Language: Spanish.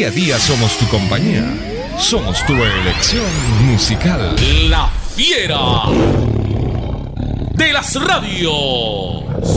Día a día somos tu compañía. Somos tu elección musical. La fiera de las radios.